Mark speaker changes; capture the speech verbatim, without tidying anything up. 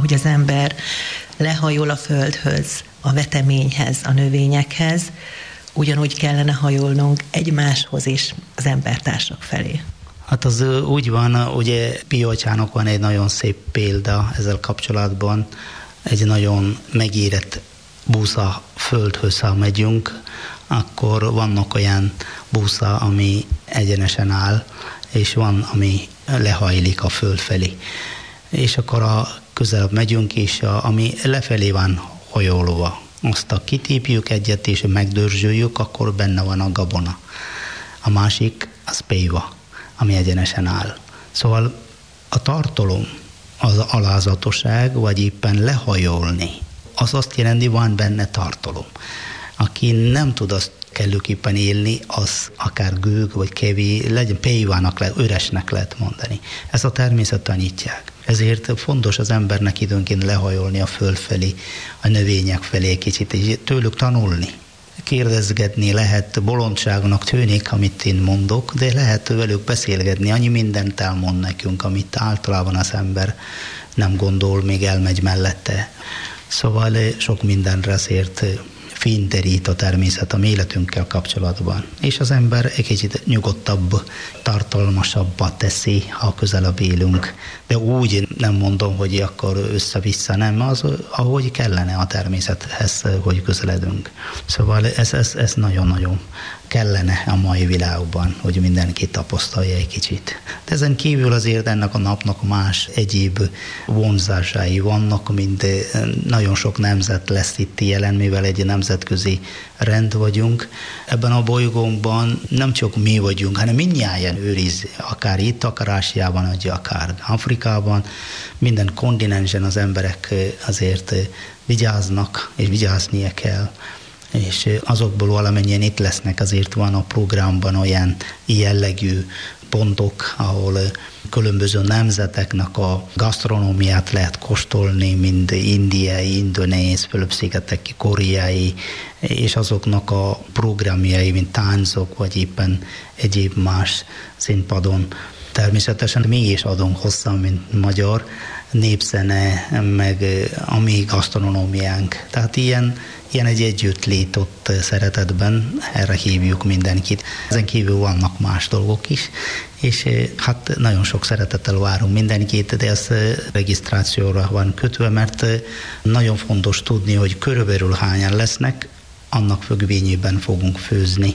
Speaker 1: ahogy az ember lehajol a földhöz, a veteményhez, a növényekhez, ugyanúgy kellene hajolnunk egymáshoz is, az embertársak felé.
Speaker 2: Hát az úgy van, ugye Piolcsának van egy nagyon szép példa ezzel kapcsolatban, egy nagyon megérett búza földhöz, ha megyünk, akkor vannak olyan búza, ami egyenesen áll, és van, ami lehajlik a föld felé. És akkor a közelebb megyünk, és a, ami lefelé van hajolva, azt a kitépjük egyet, és megdörzsöljük, akkor benne van a gabona. A másik az péva, ami egyenesen áll. Szóval a tartalom, az alázatosság, vagy éppen lehajolni, az azt jelenti, van benne tartalom. Aki nem tud azt kellőképpen élni, az akár gőg vagy kevé, legyen pévának, le, üresnek lehet mondani. Ezt a természet tanítják. Ezért fontos az embernek időnként lehajolni a föld felé, a növények felé kicsit, és tőlük tanulni. Kérdezgetni lehet, bolondságnak tűnik, amit én mondok, de lehet velük beszélgetni. Annyi mindent elmond nekünk, amit általában az ember nem gondol, még elmegy mellette. Szóval sok mindenre azért fényderít a természet a mi életünkkel kapcsolatban. És az ember egy kicsit nyugodtabb, tartalmasabbá teszi, ha közelebb élünk. De úgy nem mondom, hogy akkor össze-vissza, nem, az, ahogy kellene a természethez, hogy közeledünk. Szóval ez, ez, ez nagyon-nagyon kellene a mai világban, hogy mindenki tapasztalja egy kicsit. De ezen kívül azért ennek a napnak más egyéb vonzásai vannak, mint nagyon sok nemzet lesz itt jelen, mivel egy nemzetközi rend vagyunk. Ebben a bolygónkban nem csak mi vagyunk, hanem mindnyájan őriz, akár itt, akár Ázsiában, vagy akár Afrikában, minden kontinensen az emberek azért vigyáznak, és vigyáznia kell. És azokból valamennyien itt lesznek, azért van a programban olyan jellegű pontok, ahol különböző nemzeteknek a gasztronómiát lehet kóstolni, mind indiai, indonéz, Fülöp-szigeteki, koreai, és azoknak a programjai, mint táncok, vagy éppen egyéb más színpadon. Természetesen mi is adunk hozzá, mint magyar népzene, meg a mi gasztronómiánk. Tehát ilyen Ilyen egy együttlét ott szeretetben, erre hívjuk mindenkit. Ezen kívül vannak más dolgok is, és hát nagyon sok szeretettel várunk mindenkit, de ez regisztrációra van kötve, mert nagyon fontos tudni, hogy körülbelül hányan lesznek, annak függvényében fogunk főzni.